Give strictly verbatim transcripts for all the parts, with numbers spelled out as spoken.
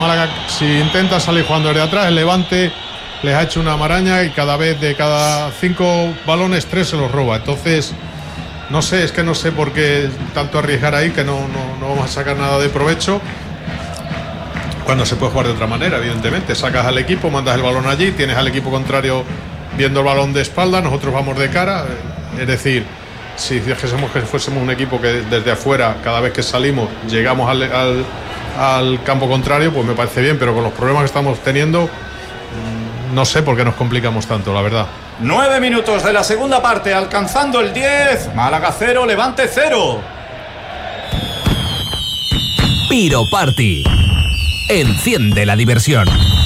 Málaga, si intenta salir jugando desde atrás, el Levante les ha hecho una maraña y cada vez de cada cinco balones, tres se los roba. Entonces, no sé, es que no sé por qué tanto arriesgar ahí, que no, no, no vamos a sacar nada de provecho. Cuando se puede jugar de otra manera, evidentemente. Sacas al equipo, mandas el balón allí, tienes al equipo contrario viendo el balón de espalda, nosotros vamos de cara. Es decir, si dijésemos que fuésemos un equipo que desde afuera, cada vez que salimos, llegamos al, al, al campo contrario, pues me parece bien, pero con los problemas que estamos teniendo, no sé por qué nos complicamos tanto, la verdad. Nueve minutos de la segunda parte, alcanzando el diez. Málaga cero, Levante cero. Piro Party. Enciende la diversión.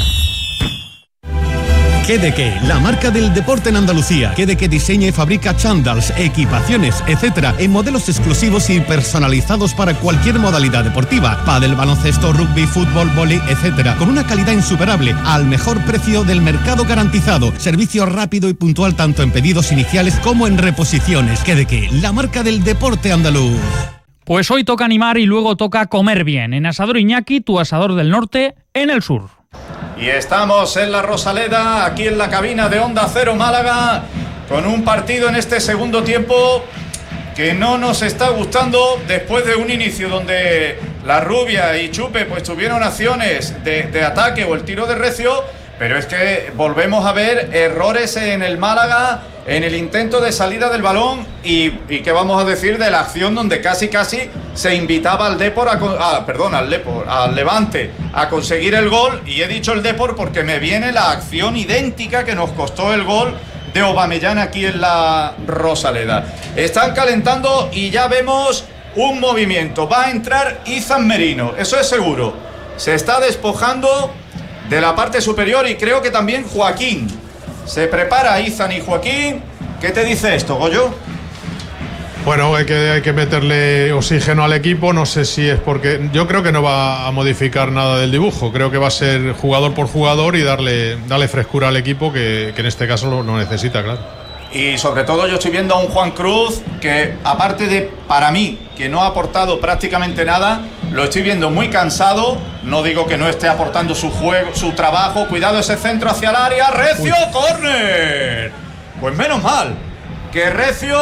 ¿Qué de qué? La marca del deporte en Andalucía. ¿Qué de qué diseña y fabrica chándals, equipaciones, etcétera, en modelos exclusivos y personalizados para cualquier modalidad deportiva? Pádel, baloncesto, rugby, fútbol, vóley, etcétera. Con una calidad insuperable, al mejor precio del mercado garantizado. Servicio rápido y puntual tanto en pedidos iniciales como en reposiciones. ¿Qué de qué? La marca del deporte andaluz. Pues hoy toca animar y luego toca comer bien. En Asador Iñaki, tu asador del norte, en el sur. Y estamos en la Rosaleda, aquí en la cabina de Onda Cero Málaga, con un partido en este segundo tiempo que no nos está gustando, después de un inicio donde la Rubia y Chupe pues tuvieron acciones de, de ataque o el tiro de recio, pero es que volvemos a ver errores en el Málaga, en el intento de salida del balón y, y qué vamos a decir de la acción donde casi casi se invitaba al Depor, a, a, perdón, al Depor, al Levante a conseguir el gol, y he dicho el Depor porque me viene la acción idéntica que nos costó el gol de Aubameyang aquí en la Rosaleda. Están calentando y ya vemos un movimiento, va a entrar Izan Merino, eso es seguro, se está despojando de la parte superior y creo que también Joaquín. Se prepara Izan y Joaquín. ¿Qué te dice esto, Goyo? Bueno, hay que, hay que meterle oxígeno al equipo. No sé si es porque... Yo creo que no va a modificar nada del dibujo. Creo que va a ser jugador por jugador y darle, darle frescura al equipo, que, que en este caso lo, lo necesita, claro. Y sobre todo yo estoy viendo a un Juan Cruz que, aparte de, para mí, que no ha aportado prácticamente nada, lo estoy viendo muy cansado. No digo que no esté aportando su juego, su trabajo. Cuidado ese centro hacia el área. Recio, córner. Pues menos mal que Recio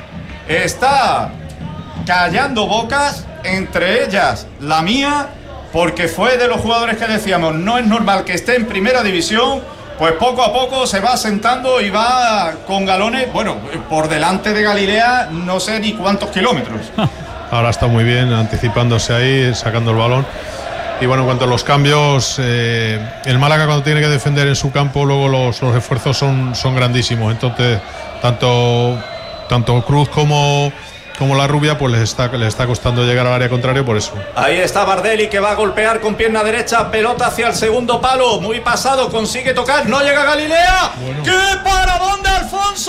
está callando bocas, entre ellas la mía, porque fue de los jugadores que decíamos, no es normal que esté en primera división. Pues poco a poco se va sentando y va con galones, bueno, por delante de Galilea no sé ni cuántos kilómetros. Ahora está muy bien, anticipándose ahí, sacando el balón. Y bueno, en cuanto a los cambios, eh, el Málaga cuando tiene que defender en su campo, luego los, los esfuerzos son, son grandísimos. Entonces, tanto, tanto Cruz como... como la Rubia, pues les está, les está costando llegar al área contraria por eso. Ahí está Bardelli, que va a golpear con pierna derecha, pelota hacia el segundo palo, muy pasado, consigue tocar, no llega Galilea. Bueno. ¡Qué paradón de Alfonso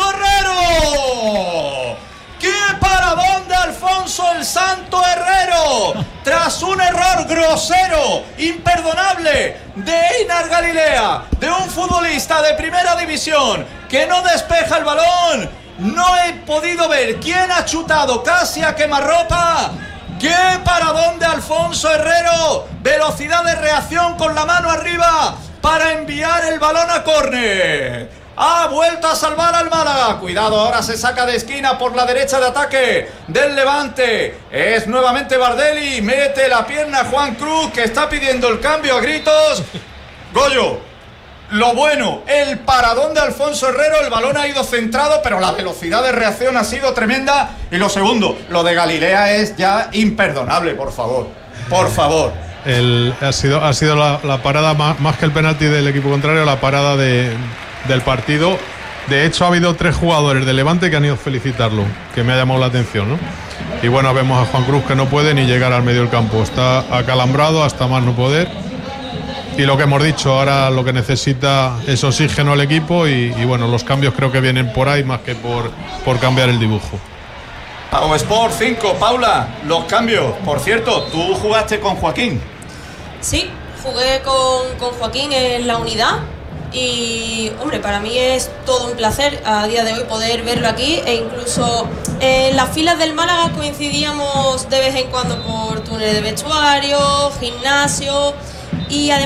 Herrero! ¡Qué paradón de Alfonso el Santo Herrero! Tras un error grosero, imperdonable, de Einar Galilea, de un futbolista de primera división que no despeja el balón. No he podido ver quién ha chutado casi a quemarropa. ¡Qué paradón de Alfonso Herrero! Velocidad de reacción con la mano arriba para enviar el balón a córner. Ha vuelto a salvar al Málaga. Cuidado, ahora se saca de esquina por la derecha de ataque del Levante. Es nuevamente Bardelli. Mete la pierna Juan Cruz, que está pidiendo el cambio a gritos. Goyo, lo bueno, el paradón de Alfonso Herrero, el balón ha ido centrado, pero la velocidad de reacción ha sido tremenda. Y lo segundo, lo de Galilea es ya imperdonable, por favor, por favor. El, ha sido, ha sido la, la parada, más, más que el penalti del equipo contrario, la parada de, del partido. De hecho, ha habido tres jugadores de Levante que han ido a felicitarlo, que me ha llamado la atención, ¿no? Y bueno, vemos a Juan Cruz que no puede ni llegar al medio del campo, está acalambrado hasta más no poder. Y lo que hemos dicho, ahora lo que necesita es oxígeno al equipo y, y bueno, los cambios creo que vienen por ahí más que por, por cambiar el dibujo. Pau Sport cinco, Paula, los cambios. Por cierto, tú jugaste con Joaquín. Sí, jugué con, con Joaquín en la unidad y, hombre, para mí es todo un placer a día de hoy poder verlo aquí, e incluso en las filas del Málaga coincidíamos de vez en cuando por túneles de vestuario, gimnasio. y además